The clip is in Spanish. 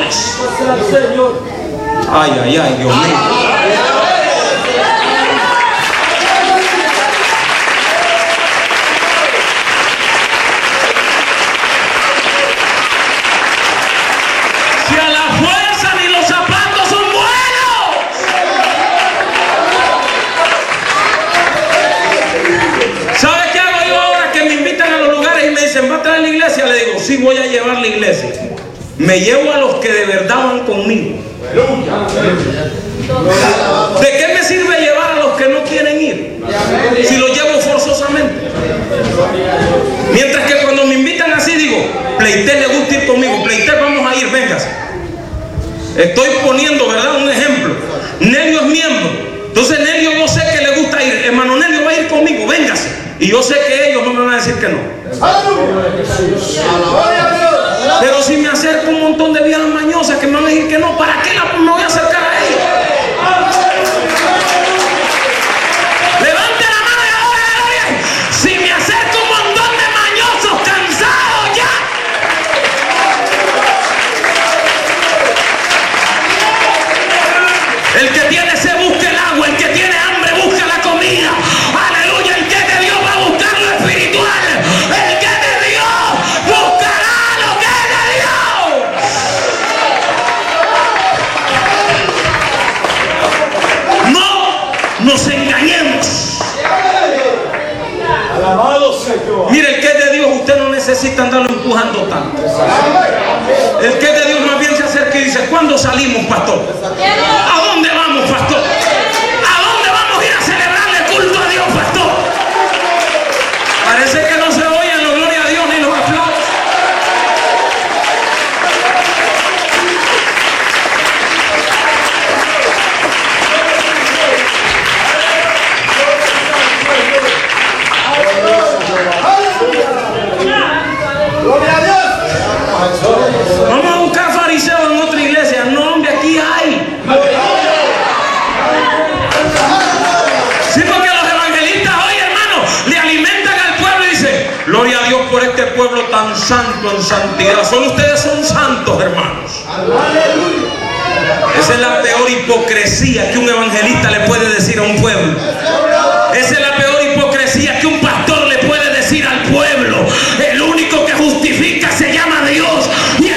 buenos. Ay, ay, ay, Dios mío. Si a la fuerza ni los zapatos son buenos. ¿Sabe qué hago yo ahora que me invitan a los lugares y me dicen, ¿va a traer la iglesia? Le digo, sí, voy a llevar la iglesia. Me llevo a los que de verdad van conmigo. ¿De qué me sirve llevar a los que no quieren ir si los llevo forzosamente? Mientras que cuando me invitan así digo, Pleité le gusta ir conmigo, Pleité vamos a ir, véngase. Estoy poniendo, ¿verdad?, un ejemplo. Nelio es miembro, entonces Nelio yo sé que le gusta ir, hermano Nelio va a ir conmigo, véngase. Y yo sé que ellos no me van a decir que no. Pero si me acerco un montón de viejas mañosas que me van a decir que no, ¿para qué me voy a acercar a ellos? Levante la mano y ahora, si me acerco un montón de mañosos cansados ya. El que tiene sed busca el agua, el que tiene hambre busca la comida. Aleluya, el que de Dios va a buscar lo espiritual. El que de Dios buscará lo que es de Dios. No nos engañemos. Mire, el que es de Dios usted no necesita andarlo empujando tanto. El que es de Dios más bien se acerca y dice, ¿cuándo salimos, pastor? ¿A dónde vamos, pastor? ¿A dónde vamos a ir a celebrarle culto a Dios, pastor? Parece que no se oyen la gloria a Dios ni los aplausos. Vamos a buscar fariseos en otra iglesia. No, hombre, aquí hay. Sí, porque los evangelistas hoy, hermano, le alimentan al pueblo y dicen, gloria a Dios por este pueblo tan santo en santidad. Solo ustedes son santos, hermanos. Esa es la peor hipocresía que un evangelista le puede decir a un pueblo. Esa es la peor